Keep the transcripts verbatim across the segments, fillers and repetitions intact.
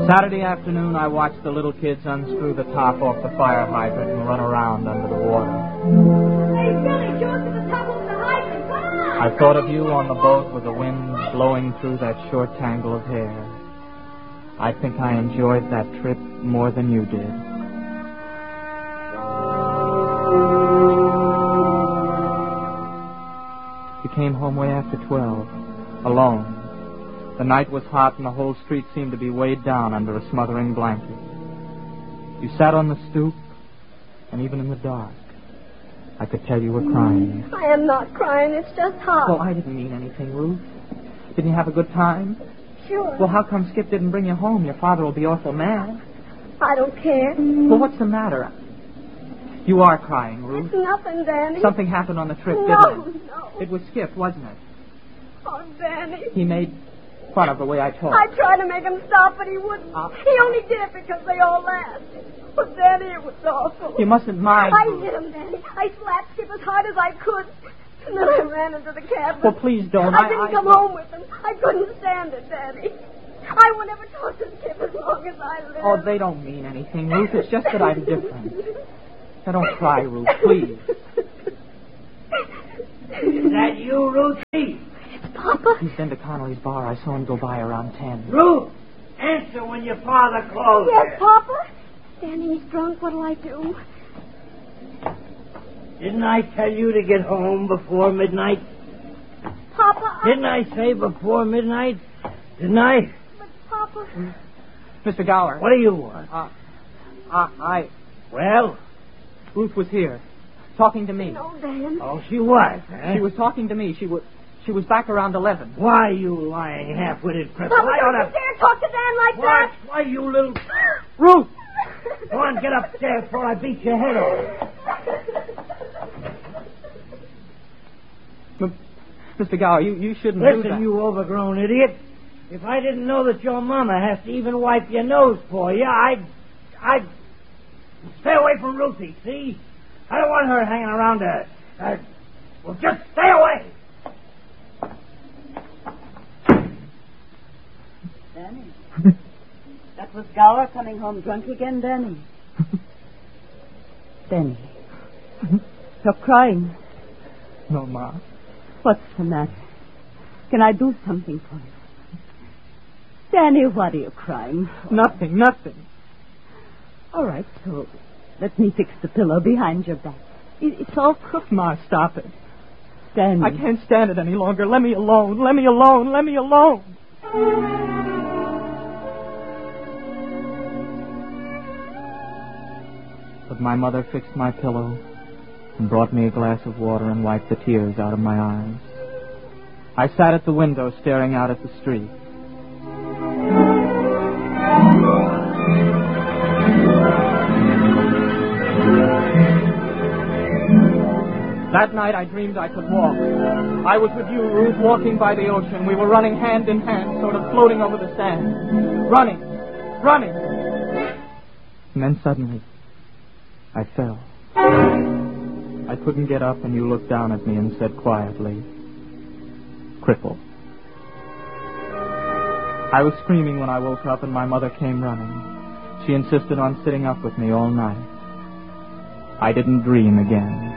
Saturday afternoon, I watched the little kids unscrew the top off the fire hydrant and run around under the water. Hey, Billy, show us to the top of the hydrant. Come on! I thought of you on the boat with the wind blowing through that short tangle of hair. I think I enjoyed that trip more than you did. You came home way after twelve, alone. The night was hot and the whole street seemed to be weighed down under a smothering blanket. You sat on the stoop, and even in the dark, I could tell you were crying. I am not crying. It's just hot. Well, I didn't mean anything, Ruth. Didn't you have a good time? Sure. Well, how come Skip didn't bring you home? Your father will be awful mad. I don't care. Well, what's the matter? You are crying, Ruth. It's nothing, Danny. Something happened on the trip, no, didn't it? No, It was Skip, wasn't it? Oh, Danny. He made fun of the way I talked. I tried to make him stop, but he wouldn't. Uh, he only did it because they all laughed. But, Danny, it was awful. You mustn't mind. I hit him, Danny. I slapped Skip as hard as I could. And then I ran into the cabin. Well, please don't. I, I didn't I, come I... home with him. I couldn't stand it, Danny. I won't ever talk to Skip as long as I live. Oh, they don't mean anything, Ruth. It's just that I'm different. Now, don't cry, Ruth, please. Is that you, Ruthie? It's Papa. He's been to Connolly's bar. I saw him go by around ten. Ruth, answer when your father calls. Yes, Papa. Danny, he's drunk. What'll I do? Didn't I tell you to get home before midnight? Papa, I... Didn't I say before midnight? Didn't I? But, Papa... Mister Gower. What do you want? Uh, uh, I... Well? Ruth was here, talking to me. No, Dan. Oh, she was, huh? She was talking to me. She was... She was back around eleven. Why, you lying half-witted cripple? Papa, I don't oughta... you dare talk to Dan like What? that. Why, you little... Ruth! Go on, get upstairs before I beat your head off. M- Mister Gower, you, you shouldn't Listen, do that. you overgrown idiot. If I didn't know that your mama has to even wipe your nose for you, I'd... I'd... Stay away from Ruthie, see? I don't want her hanging around to... Uh, well, just stay away! Danny. That was Gower coming home drunk again, Danny. Danny. You're crying. No, Ma. What's the matter? Can I do something for you? Danny, what are you crying for? Nothing, nothing. All right, so let me fix the pillow behind your back. It, it's all crooked. Ma, stop it. Danny. I can't stand it any longer. Let me alone. Let me alone. Let me alone. But my mother fixed my pillow and brought me a glass of water and wiped the tears out of my eyes. I sat at the window staring out at the street. That night I dreamed I could walk. I was with you, Ruth, walking by the ocean. We were running hand in hand, sort of floating over the sand. Running, running. And then suddenly, I fell. I couldn't get up, and you looked down at me and said quietly, "Cripple." I was screaming when I woke up, and my mother came running. She insisted on sitting up with me all night. I didn't dream again.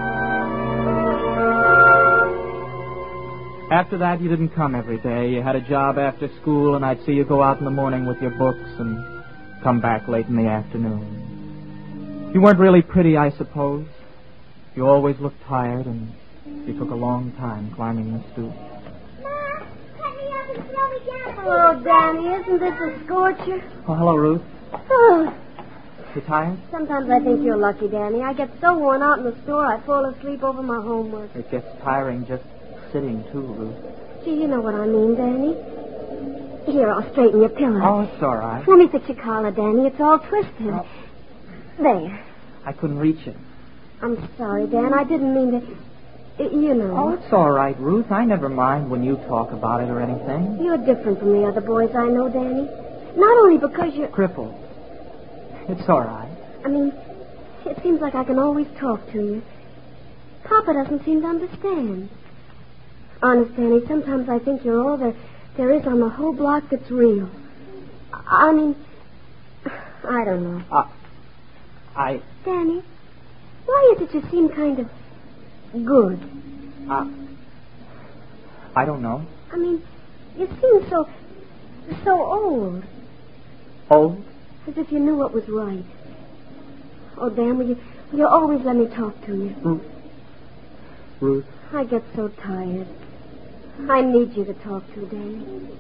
After that, you didn't come every day. You had a job after school, and I'd see you go out in the morning with your books and come back late in the afternoon. You weren't really pretty, I suppose. You always looked tired, and you took a long time climbing the stoop. Ma, cut me up and throw me down. Oh, Danny, isn't this a scorcher? Oh, hello, Ruth. Oh, You tired? sometimes I think you're lucky, Danny. I get so worn out in the store, I fall asleep over my homework. It gets tiring just sitting, too, Ruth. Gee, you know what I mean, Danny. Here, I'll straighten your pillow. Oh, it's all right. Let me fix your collar, Danny. It's all twisted. Oh. There. I couldn't reach it. I'm sorry, Dan. I didn't mean to... y- You know. Oh, it's all right, Ruth. I never mind when you talk about it or anything. You're different from the other boys I know, Danny. Not only because you're... Crippled. It's all right. I mean, it seems like I can always talk to you. Papa doesn't seem to understand. Honest, Danny, sometimes I think you're all there, there is on the whole block that's real. I mean, I don't know. Uh, I... Danny, why is it you seem kind of good? Uh, I don't know. I mean, you seem so, so old. Old? As if you knew what was right. Oh, Dan, will you, will you always let me talk to you? Ruth. Ruth. I get so tired. I need you to talk to, Danny.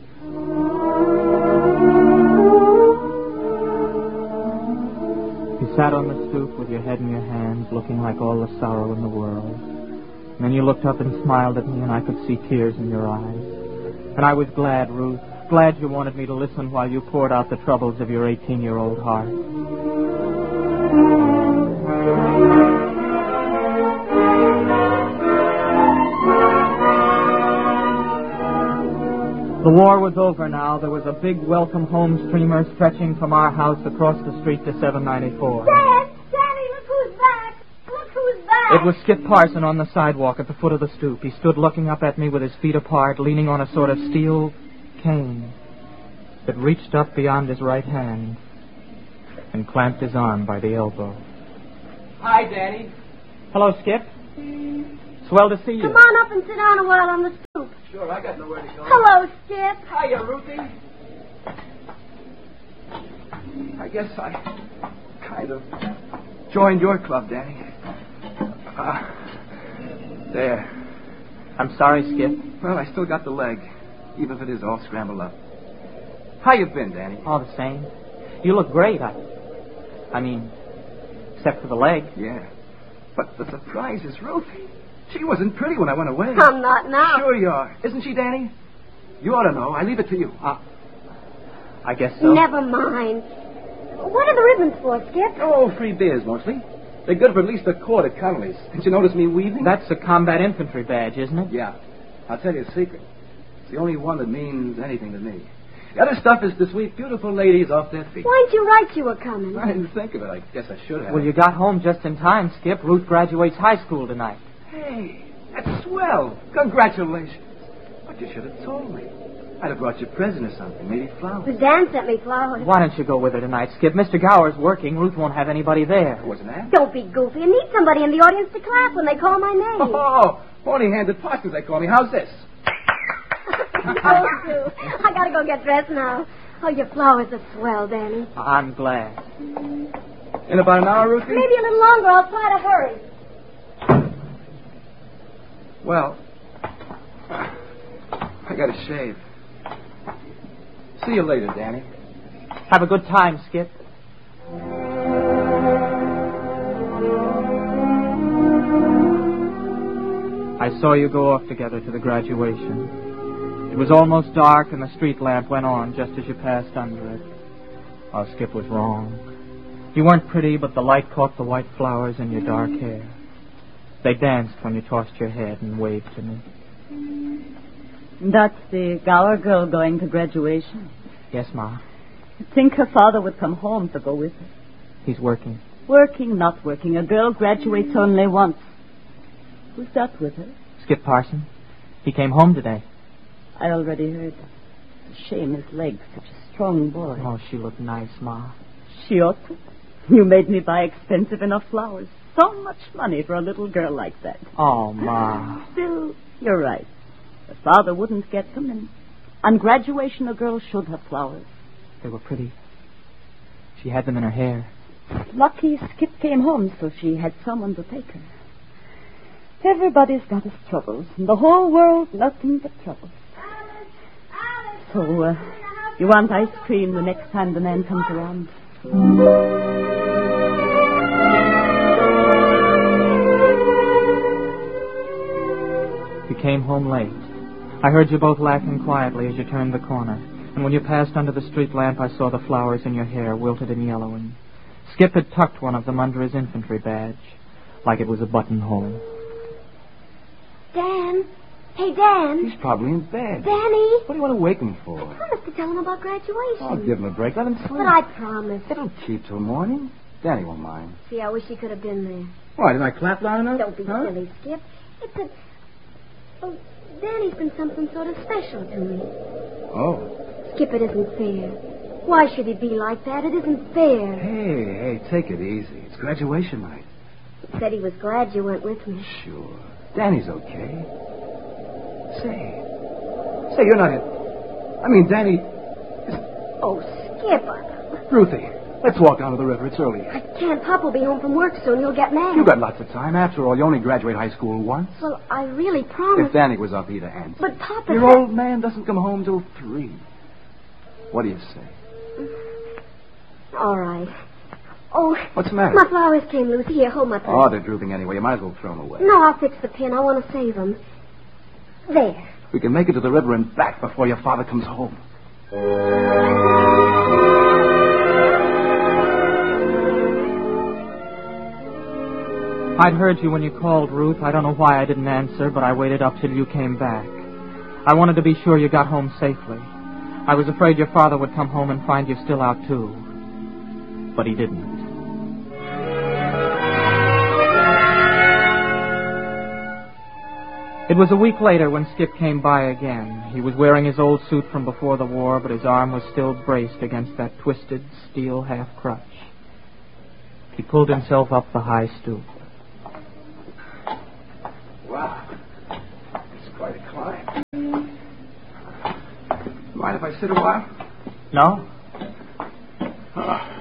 You sat on the stoop with your head in your hands, looking like all the sorrow in the world. And then you looked up and smiled at me, and I could see tears in your eyes. And I was glad, Ruth, glad you wanted me to listen while you poured out the troubles of your eighteen-year-old heart. The war was over now. There was a big welcome home streamer stretching from our house across the street to seven ninety-four. Dad! Daddy, look who's back! Look who's back! It was Skip Parson on the sidewalk at the foot of the stoop. He stood looking up at me with his feet apart, leaning on a sort of steel cane that reached up beyond his right hand and clamped his arm by the elbow. Hi, Danny. Hello, Skip. Swell to see you. Come on up and sit down a while on the stoop. Sure, I got nowhere to go. Hello, Skip. Hiya, Ruthie. I guess I kind of joined your club, Danny. Uh, there. I'm sorry, Skip. Well, I still got the leg, even if it is all scrambled up. How you been, Danny? All the same. You look great. I, I mean, except for the leg. Yeah. But the surprise is Ruthie. She wasn't pretty when I went away. I'm not now. Sure you are. Isn't she, Danny? You ought to know. I leave it to you. Uh, I guess so. Never mind. What are the ribbons for, Skip? Oh, free beers, mostly. They're good for at least a quart at Connolly's. Didn't you notice me weaving? That's a combat infantry badge, isn't it? Yeah. I'll tell you a secret. It's the only one that means anything to me. The other stuff is to sweep beautiful ladies off their feet. Why didn't you write you were coming? I didn't think of it. I guess I should have. Well, you got home just in time, Skip. Ruth graduates high school tonight. Hey, that's swell. Congratulations. But you should have told me. I'd have brought you a present or something, maybe flowers. The Dan sent me flowers. Why don't you go with her tonight, Skip? Mister Gower's working. Ruth won't have anybody there. Wasn't that? Don't be goofy. I need somebody in the audience to clap when they call my name. Oh, horny-handed Parsons, they call me. How's this? Those two. I gotta go get dressed now. Oh, your flowers are swell, Danny. I'm glad. In about an hour, Ruthie? Maybe a little longer. I'll try to hurry. Well, I gotta shave. See you later, Danny. Have a good time, Skip. I saw you go off together to the graduation. It was almost dark, and the street lamp went on just as you passed under it. Oh, Skip was wrong. You weren't pretty, but the light caught the white flowers in your dark hair. They danced when you tossed your head and waved to me. That's the Gower girl going to graduation. Yes, Ma. You'd think her father would come home to go with her. He's working. Working, not working. A girl graduates only once. Who's that with her? Skip Parson. He came home today. I already heard. It's a shame his leg's such a strong boy. Oh, she looked nice, Ma. She ought to. You made me buy expensive enough flowers. So much money for a little girl like that. Oh, Ma. Still, you're right. The father wouldn't get them, and on graduation a girl should have flowers. They were pretty. She had them in her hair. Lucky Skip came home, so she had someone to take her. Everybody's got his troubles, and the whole world nothing but troubles. So, uh, you want ice cream the next time the man comes around? You came home late. I heard you both laughing quietly as you turned the corner. And when you passed under the street lamp, I saw the flowers in your hair, wilted and yellowing. Skip had tucked one of them under his infantry badge, like it was a buttonhole. Dan. Hey, Dan. He's probably in bed. Danny. What do you want to wake him for? I promised to tell him about graduation. I'll give him a break. Let him sleep. But I promised. It'll keep till morning. Danny won't mind. See, I wish he could have been there. Why, didn't I clap loud enough? Don't be huh? silly, Skip. It's a... Oh, Danny's been something sort of special to me. Oh. Skip, it isn't fair. Why should he be like that? It isn't fair. Hey, hey, take it easy. It's graduation night. He said he was glad you went with me. Sure. Danny's okay. Say, say, you're not in... I mean, Danny... Oh, Skip. I... Ruthie, let's walk down to the river. It's early. I can't. Pop will be home from work soon. He'll get mad. You've got lots of time. After all, you only graduate high school once. Well, I really promised. If Danny was up, he'd have answered. But Papa... Your said... old man doesn't come home till three. What do you say? All right. Oh... What's the matter? My flowers came loose. Here, hold my purse. Oh, they're drooping anyway. You might as well throw them away. No, I'll fix the pin. I want to save them. There. We can make it to the river and back before your father comes home. I'd heard you when you called, Ruth. I don't know why I didn't answer, but I waited up till you came back. I wanted to be sure you got home safely. I was afraid your father would come home and find you still out, too. But he didn't. It was a week later when Skip came by again. He was wearing his old suit from before the war, but his arm was still braced against that twisted steel half-crutch. He pulled himself up the high stoop. Wow. It's quite a climb. Mind if I sit a while? No? Oh.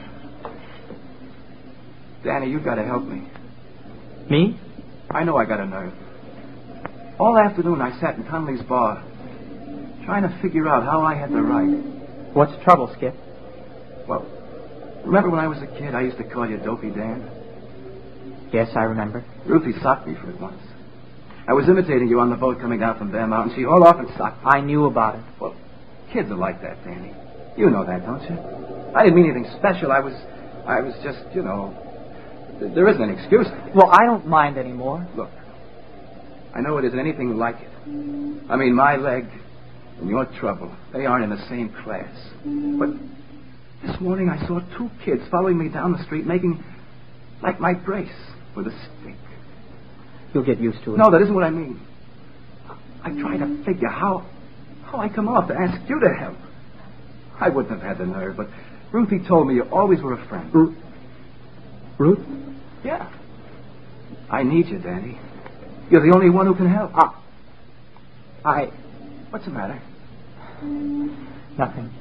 Danny, you've got to help me. Me? I know I got a nerve. All afternoon I sat in Conley's bar, trying to figure out how I had the right. What's the trouble, Skip? Well, remember when I was a kid, I used to call you Dopey Dan? Yes, I remember. Ruthie socked me for it once. I was imitating you on the boat coming down from Bear Mountain. She hauled off and socked me. I knew about it. Well, kids are like that, Danny. You know that, don't you? I didn't mean anything special. I was, I was just, you know, th- there isn't an excuse. Well, I don't mind anymore. Look, I know it isn't anything like it. I mean, my leg and your trouble, they aren't in the same class. But this morning I saw two kids following me down the street making like my brace with a stick. You'll get used to it. No, that isn't what I mean. I try to figure how how I come off to ask you to help. I wouldn't have had the nerve, but Ruthie told me you always were a friend. Ru- Ruth? Yeah. I need you, Danny. You're the only one who can help. Ah. I... What's the matter? Nothing.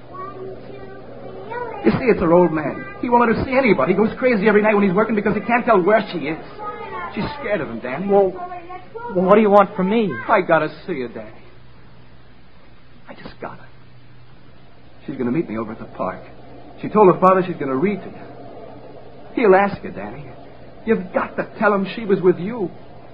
You see, it's her old man. He won't let her see anybody. He goes crazy every night when he's working because he can't tell where she is. She's scared of him, Danny. Well, well what do you want from me? I gotta see her, Danny. I just gotta. She's gonna meet me over at the park. She told her father she's gonna read to you. He'll ask her, Danny. You've got to tell him she was with you.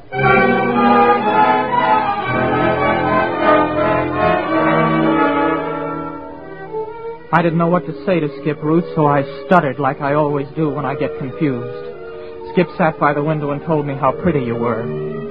I didn't know what to say to Skip, Ruth, so I stuttered like I always do when I get confused. Skip sat by the window and told me how pretty you were.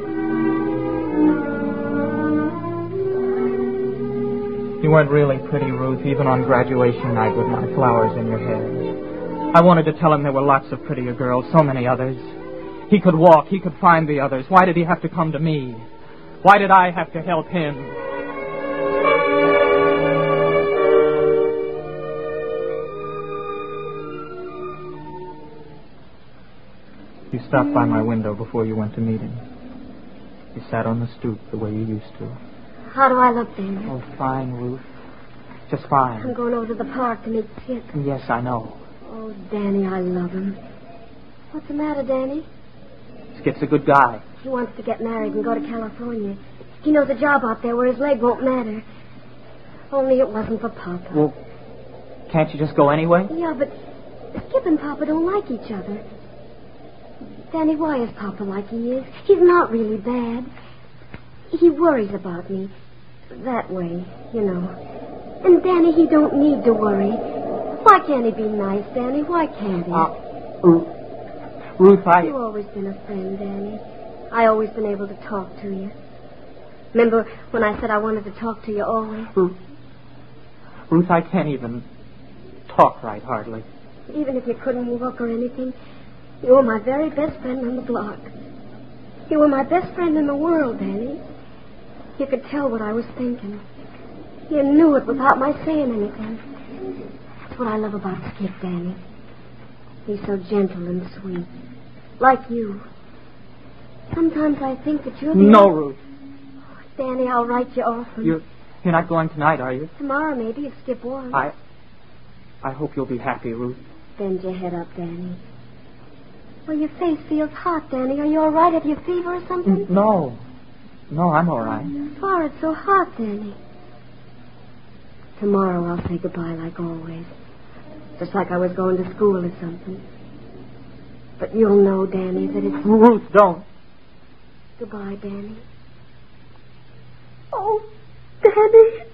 You weren't really pretty, Ruth, even on graduation night with my flowers in your hair. I wanted to tell him there were lots of prettier girls, so many others. He could walk, he could find the others. Why did he have to come to me? Why did I have to help him? You stopped by my window before you went to meet him. You sat on the stoop the way you used to. How do I look, Danny? Oh, fine, Ruth. Just fine. I'm going over to the park to meet Skip. Yes, I know. Oh, Danny, I love him. What's the matter, Danny? Skip's a good guy. He wants to get married and go to California. He knows a job out there where his leg won't matter. Only it wasn't for Papa. Well, can't you just go anyway? Yeah, but Skip and Papa don't like each other. Danny, why is Papa like he is? He's not really bad. He worries about me. That way, you know. And Danny, he don't need to worry. Why can't he be nice, Danny? Why can't he? Uh, Ruth, Ruth, I... You've always been a friend, Danny. I always been able to talk to you. Remember when I said I wanted to talk to you always? Ruth, Ruth, I can't even talk right, hardly. Even if you couldn't walk or anything, you were my very best friend on the block. You were my best friend in the world, Danny. You could tell what I was thinking. You knew it without my saying anything. That's what I love about Skip, Danny. He's so gentle and sweet. Like you. Sometimes I think that you're the... No, Ruth. Danny, I'll write you often. You're, you're not going tonight, are you? Tomorrow, maybe, if Skip wants. I... I hope you'll be happy, Ruth. Bend your head up, Danny. Well, your face feels hot, Danny. Are you all right? Have you a fever or something? No. No, I'm all right. Forehead's so hot, Danny. Tomorrow I'll say goodbye like always. Just like I was going to school or something. But you'll know, Danny, that it's... Ruth, don't. Goodbye, Danny. Oh, Danny.